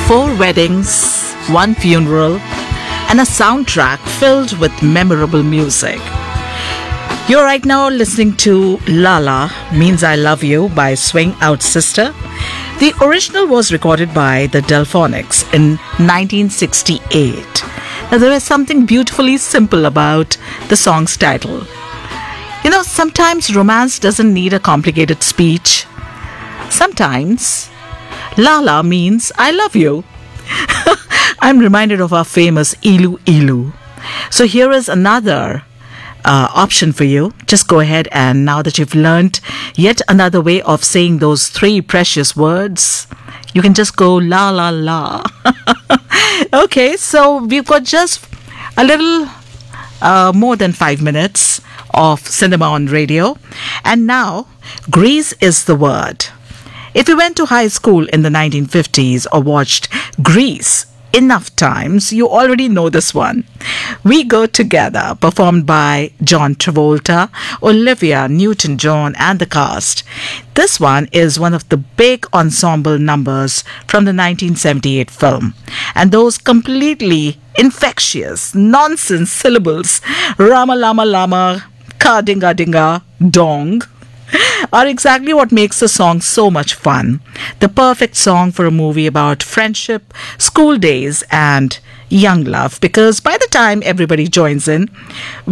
Four weddings, one funeral, and a soundtrack filled with memorable music. You're right now listening to Lala Means I Love You by Swing Out Sister. The original was recorded by the Delphonics in 1968. Now, there is something beautifully simple about the song's title. You know, sometimes romance doesn't need a complicated speech. Sometimes Lala means I love you. I'm reminded of our famous Ilu Ilu. So here is another option for you. Just go ahead, and now that you've learned yet another way of saying those three precious words, you can just go la la la. Okay, so we've got just a little more than 5 minutes of cinema on radio, and now Grease is the word. If you went to high school in the 1950s or watched Grease enough times, you already know this one. We Go Together, performed by John Travolta, Olivia Newton-John, and the cast. This one is one of the big ensemble numbers from the 1978 film. And those completely infectious nonsense syllables, Rama Lama Lama, Ka Dinga Dinga, Dong, are exactly what makes the song so much fun. The perfect song for a movie about friendship, school days, and young love, because by the time everybody joins in,